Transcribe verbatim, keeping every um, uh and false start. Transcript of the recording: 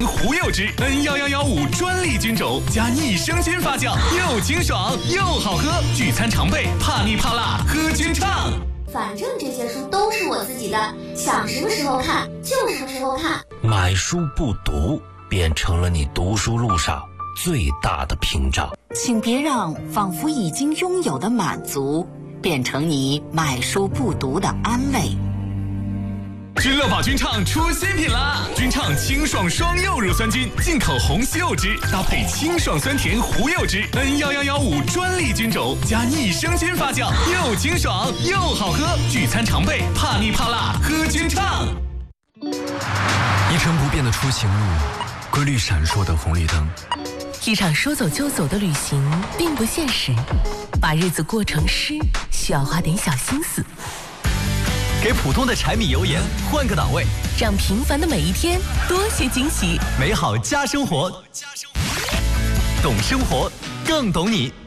胡柚汁 N 一一一五专利菌种加益生菌发酵，又清爽又好喝，聚餐常备，怕腻怕辣喝菌畅。 反正这些书都是我自己的，想什么时候看就什么时候看。 买书不读，变成了你读书路上最大的屏障。 请别让仿佛已经拥有的满足，变成你买书不读的安慰。 君乐宝菌畅出新品啦！菌畅清爽双柚乳酸菌，进口红西柚汁搭配清爽酸甜胡柚汁 N 一一一五专利菌种加益生菌发酵，又清爽又好喝，聚餐常备，怕腻怕辣喝菌畅。 一成不变的出行路，规律闪烁的红绿灯。 一场说走就走的旅行并不现实，把日子过成诗需要花点小心思。 给普通的柴米油盐换个档位， 让平凡的每一天多些惊喜。 美好加生活，懂生活更懂你。